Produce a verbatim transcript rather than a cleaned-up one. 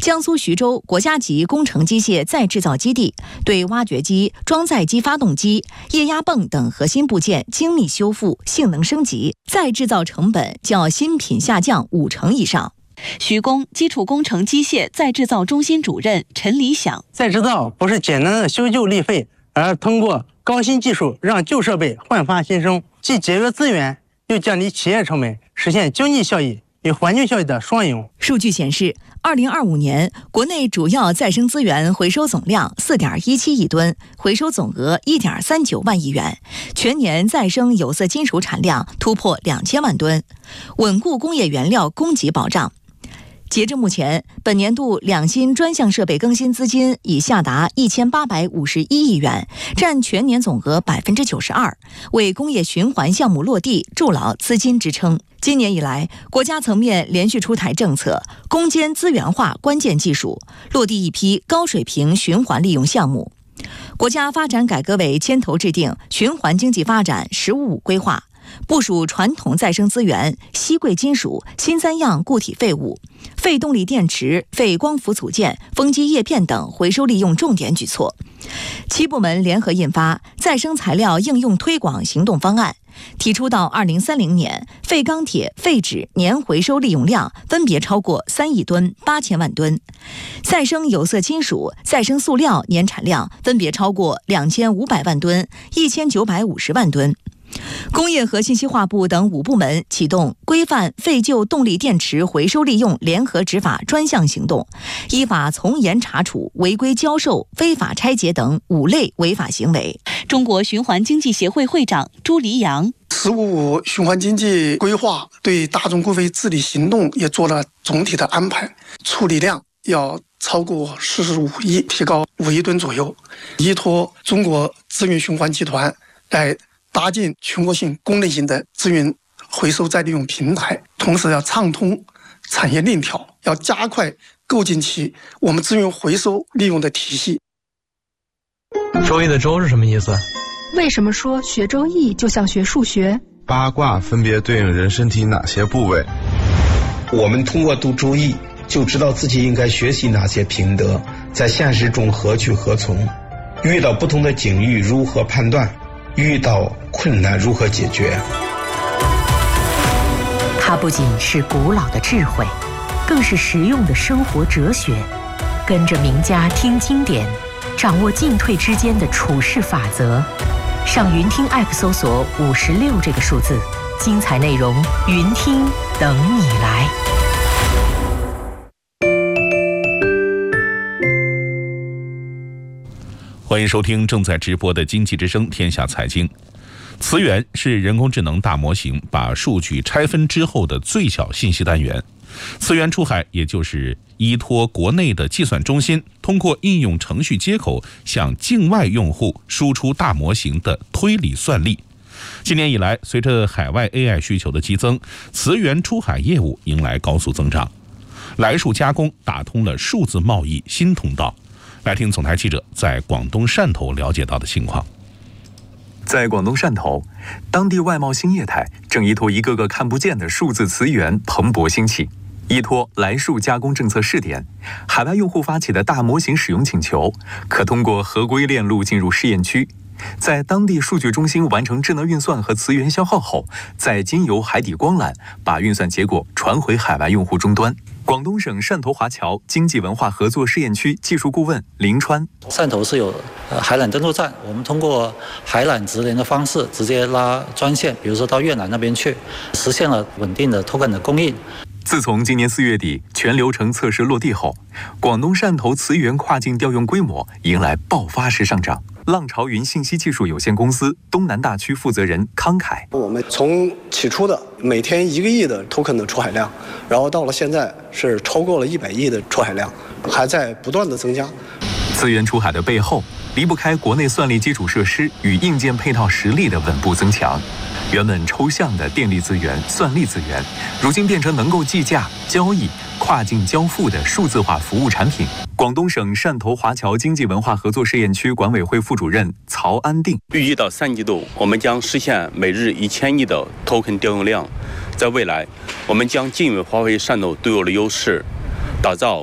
江苏徐州国家级工程机械再制造基地对挖掘机、装载机发动机、液压泵等核心部件精密修复、性能升级，再制造成本较新品下降五成以上。 徐工基础工程机械再制造中心主任陈理想： 再制造不是简单的修旧立废，而通过高新技术让旧设备焕发新生，既节约资源，又降低企业成本，实现经济效益与环境效益的双赢。 数据显示，二零二五年国内主要再生资源回收总量四点一七亿吨，回收总额一点三九万亿元，全年再生有色金属产量突破两千万吨，稳固工业原料供给保障。截至目前，本年度两新专项设备更新资金已下达一千八百五十一亿元，占全年总额百分之九十二，为工业循环项目落地筑牢资金支撑。今年以来，国家层面连续出台政策，攻坚资源化关键技术，落地一批高水平循环利用项目。国家发展改革委牵头制定循环经济发展“十五五”规划，部署传统再生资源、稀贵金属、新三样固体废物、废动力电池、废光伏组件、风机叶片等回收利用重点举措。七部门联合印发再生材料应用推广行动方案，提出到二零三零年，废钢铁、废纸年回收利用量分别超过三亿吨、八千万吨；再生有色金属、再生塑料年产量分别超过两千五百万吨、一千九百五十万吨。工业和信息化部等五部门启动规范废旧动力电池回收利用联合执法专项行动，依法从严查处违规交售、非法拆解等五类违法行为。 中国循环经济协会会长朱黎阳： 十五五循环经济规划对大宗工费治理行动也做了总体的安排，处理量要超过四十五亿，提高五亿吨左右，依托中国资源循环集团来搭建全国性、功能性的资源回收再利用平台，同时要畅通产业链条，要加快构建起我们资源回收利用的体系。 周易的周是什么意思？ 为什么说学周易就像学数学？ 八卦分别对应人身体哪些部位？ 我们通过读周易就知道自己应该学习哪些品德，在现实中何去何从，遇到不同的境遇如何判断，遇到困难如何解决。 它不仅是古老的智慧，更是实用的生活哲学。跟着名家听经典，掌握进退之间的处世法则。上云听 App 搜索五十六这个数字，精彩内容云听等你来。 欢迎收听正在直播的经济之声天下财经。词源是人工智能大模型把数据拆分之后的最小信息单元。词源出海也就是依托国内的计算中心，通过应用程序接口向境外用户输出大模型的推理算力。今年以来，随着海外 A I 需求的激增，词源出海业务迎来高速增长。来数加工打通了数字贸易新通道。来听总台记者在广东汕头了解到的情况。 在广东汕头，当地外贸新业态正依托一个个看不见的数字词源蓬勃兴起。依托来数加工政策试点，海外用户发起的大模型使用请求，可通过合规链路进入试验区，在当地数据中心完成智能运算和词源消耗后，再经由海底光缆把运算结果传回海外用户终端。广东省汕头华侨经济文化合作试验区技术顾问林川： 汕头是有呃海缆登陆站，我们通过海缆直连的方式直接拉专线，比如说到越南那边去，实现了稳定的 token 的供应。 自从今年四月底全流程测试落地后，广东汕头词源跨境调用规模迎来爆发式上涨。浪潮云信息技术有限公司东南大区负责人康凯： 我们从起初的每天一个亿的 token 的出海量，然后到了现在是超过了一百亿的出海量，还在不断的增加。 词源出海的背后，离不开国内算力基础设施与硬件配套实力的稳步增强。原本抽象的电力资源、算力资源，如今变成能够计价、交易、跨境交付的数字化服务产品。广东省汕头华侨经济文化合作试验区管委会副主任曹安定： 预计到三季度，我们将实现每日一千亿的 token 调用量。在未来，我们将进一步发挥汕头独有的优势，打造